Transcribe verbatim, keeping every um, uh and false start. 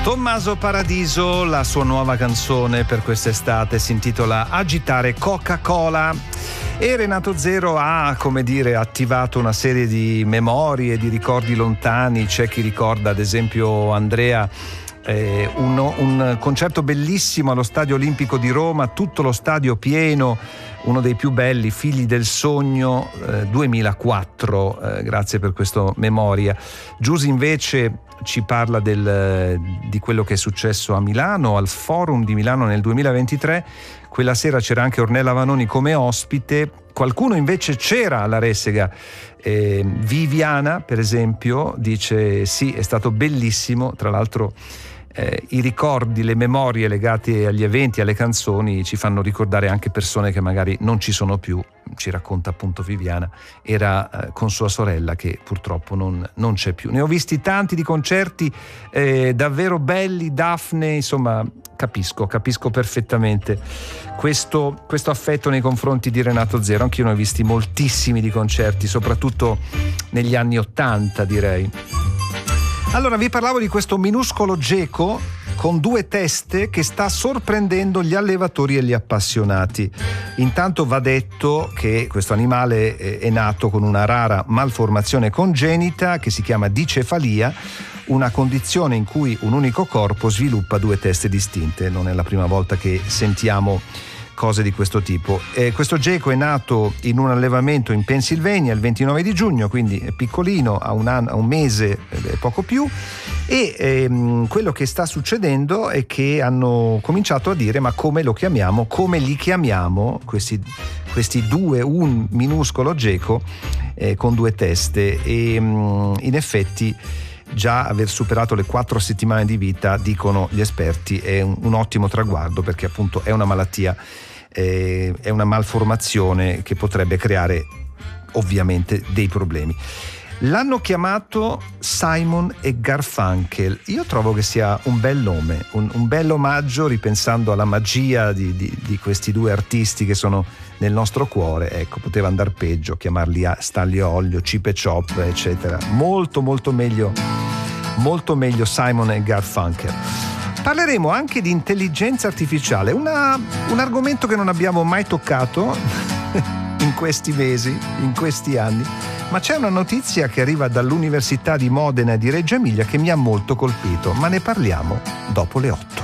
Tommaso Paradiso, la sua nuova canzone per quest'estate si intitola Agitare Coca-Cola. E Renato Zero ha, come dire, attivato una serie di memorie, di ricordi lontani. C'è chi ricorda, ad esempio, Andrea, eh, uno, un concerto bellissimo allo Stadio Olimpico di Roma, tutto lo stadio pieno, uno dei più belli, Figli del Sogno, eh, duemilaquattro. Eh, grazie per questa memoria. Giusy invece ci parla del, di quello che è successo a Milano, al Forum di Milano nel duemilaventitré. Quella sera c'era anche Ornella Vanoni come ospite. Qualcuno invece c'era alla Ressega. Eh, Viviana, per esempio, dice sì, è stato bellissimo. Tra l'altro eh, i ricordi, le memorie legate agli eventi, alle canzoni ci fanno ricordare anche persone che magari non ci sono più. Ci racconta appunto Viviana, era eh, con sua sorella che purtroppo non, non c'è più. Ne ho visti tanti di concerti eh, davvero belli, Daphne, insomma capisco, capisco perfettamente questo, questo affetto nei confronti di Renato Zero. Anch'io ne ho visti moltissimi di concerti, soprattutto negli anni Ottanta, direi. Allora, vi parlavo di questo minuscolo geco con due teste che sta sorprendendo gli allevatori e gli appassionati. Intanto va detto che questo animale è nato con una rara malformazione congenita che si chiama dicefalia, una condizione in cui un unico corpo sviluppa due teste distinte. Non è la prima volta che sentiamo cose di questo tipo. Eh, questo geco è nato in un allevamento in Pennsylvania il ventinove di giugno, quindi è piccolino, ha un, anno, un mese e poco più, e ehm, quello che sta succedendo è che hanno cominciato a dire: ma come lo chiamiamo, come li chiamiamo questi, questi due, un minuscolo geco eh, con due teste. E mh, in effetti già aver superato le quattro settimane di vita, dicono gli esperti, è un, un ottimo traguardo, perché appunto è una malattia, eh, è una malformazione che potrebbe creare ovviamente dei problemi. L'hanno chiamato Simon e Garfunkel. Io trovo che sia un bel nome, un, un bel omaggio, ripensando alla magia di, di, di questi due artisti che sono nel nostro cuore. Ecco, poteva andar peggio, chiamarli a Stanlio Olio, Chip e Chop, eccetera. Molto molto meglio, molto meglio Simon e Garfunkel. Parleremo anche di intelligenza artificiale, una, un argomento che non abbiamo mai toccato in questi mesi, in questi anni, ma c'è una notizia che arriva dall'Università di Modena e di Reggio Emilia che mi ha molto colpito, ma ne parliamo dopo le otto.